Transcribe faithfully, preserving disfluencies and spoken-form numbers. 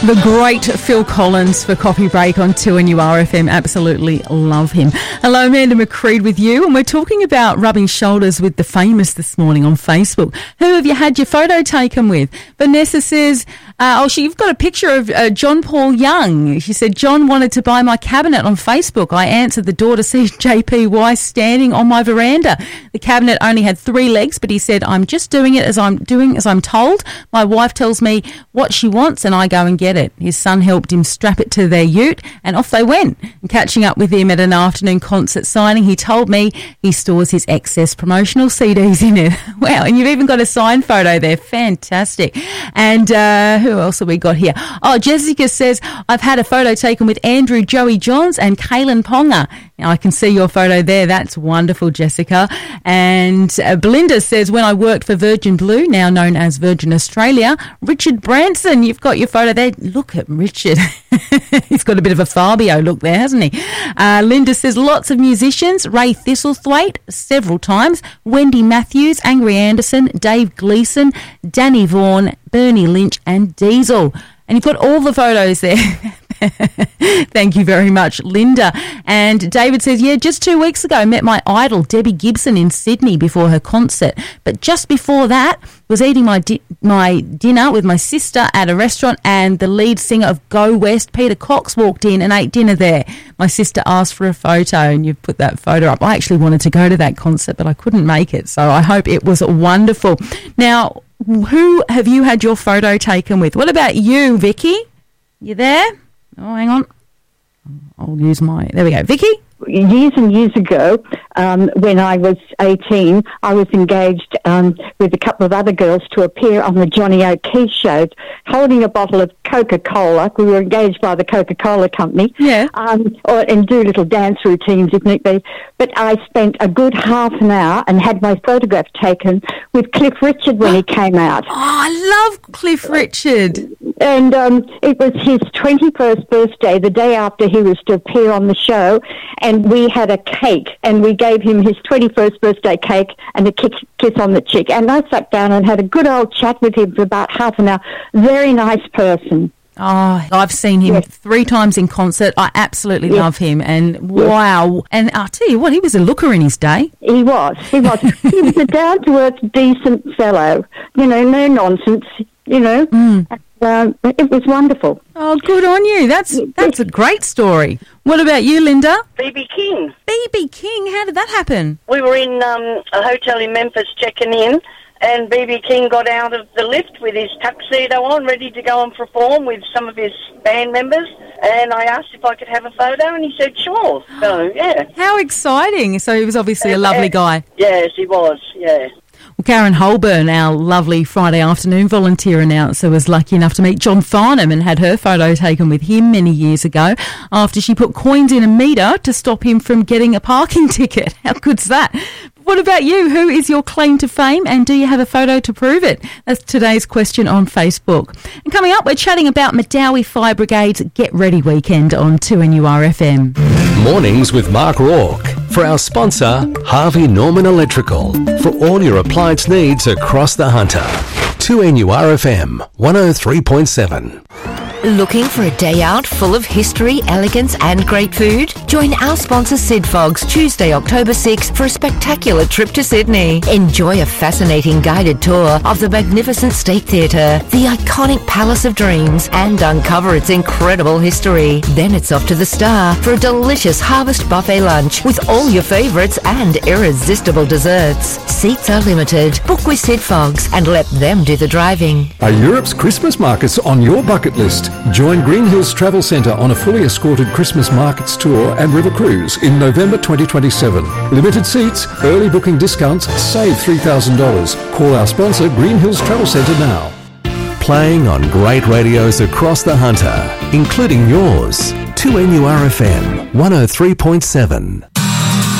The great Phil Collins for Coffee Break on two N U R F M. Absolutely love him. Hello, Amanda McCreed with you, and we're talking about rubbing shoulders with the famous this morning on Facebook. Who have you had your photo taken with? Vanessa says, uh, oh, she, you've got a picture of uh, John Paul Young. She said, John wanted to buy my cabinet on Facebook. I answered the door to see J P Weiss standing on my veranda. The cabinet only had three legs, but he said, I'm just doing it as I'm doing as I'm told. My wife tells me what she wants and I go and get it. His son helped him strap it to their ute and off they went. And catching up with him at an afternoon concert signing, he told me he stores his excess promotional C Ds in it. Wow, and you've even got a signed photo there. Fantastic. And uh, who else have we got here? Oh, Jessica says, I've had a photo taken with Andrew Joey Johns and Kaylin Ponga. Now, I can see your photo there. That's wonderful, Jessica. And uh, Belinda says, when I worked for Virgin Blue, now known as Virgin Australia, Richard Branson, you've got your photo there. Look at Richard. He's got a bit of a Fabio look there, hasn't he? Uh, Linda says, lots of musicians. Ray Thistlethwaite, several times. Wendy Matthews, Angry Anderson, Dave Gleeson, Danny Vaughan, Bernie Lynch and Diesel. And you've got all the photos there. Thank you very much, Linda. And David says, yeah, just two weeks ago, met my idol, Debbie Gibson, in Sydney before her concert. But just before that, was eating my di- my dinner with my sister at a restaurant, and the lead singer of Go West, Peter Cox, walked in and ate dinner there. My sister asked for a photo, and you've put that photo up. I actually wanted to go to that concert, but I couldn't make it, so I hope it was wonderful. Now, who have you had your photo taken with? What about you, Vicky? You there? Oh, hang on. I'll use my... There we go. Vicky? Years and years ago, um, when I was eighteen, I was engaged um, with a couple of other girls to appear on the Johnny O'Keefe show, holding a bottle of Coca-Cola. We were engaged by the Coca-Cola company. Yeah. Um, or, and do little dance routines, if need be. But I spent a good half an hour and had my photograph taken with Cliff Richard when he came out. Oh, I love Cliff Richard. And um, it was his twenty-first birthday, the day after he was to appear on the show, and we had a cake, and we gave him his twenty-first birthday cake and a kiss, kiss on the cheek. And I sat down and had a good old chat with him for about half an hour. Very nice person. Oh, I've seen him yes. three times in concert. I absolutely yes. love him. And yes. wow. And I'll tell you what, he was a looker in his day. He was. He was. He was a down-to-earth, decent fellow. You know, no nonsense, you know. Mm. Um, it was wonderful. Oh, good on you. That's that's a great story. What about you, Linda? B B King. B B King, how did that happen? We were in um, a hotel in Memphis checking in, and B B King got out of the lift with his tuxedo on, ready to go and perform with some of his band members. And I asked if I could have a photo, and he said, sure. So, yeah. How exciting. So he was obviously a lovely guy. Yes, he was, yeah. Well, Karen Holburn, our lovely Friday afternoon volunteer announcer, was lucky enough to meet John Farnham and had her photo taken with him many years ago after she put coins in a meter to stop him from getting a parking ticket. How good's that? What about you? Who is your claim to fame, and do you have a photo to prove it? That's today's question on Facebook. And coming up, we're chatting about Medowie Fire Brigade's Get Ready weekend on two N U R F M. Mornings with Mark Rourke. For our sponsor, Harvey Norman Electrical. For all your appliance needs across the Hunter. two N U R F M, one oh three point seven. Looking for a day out full of history, elegance and great food? Join our sponsor Sid Fogs Tuesday, October sixth for a spectacular trip to Sydney. Enjoy a fascinating guided tour of the magnificent State Theatre, the iconic Palace of Dreams, and uncover its incredible history. Then it's off to the Star for a delicious harvest buffet lunch with all your favourites and irresistible desserts. Seats are limited. Book with Sid Fogs and let them do the driving. Are Europe's Christmas markets on your bucket list? Join Green Hills Travel Centre on a fully escorted Christmas markets tour and river cruise in November twenty twenty-seven. Limited seats, early booking discounts, save three thousand dollars. Call our sponsor Green Hills Travel Centre now. Playing on great radios across the Hunter, including yours. two N U R F M, one oh three point seven.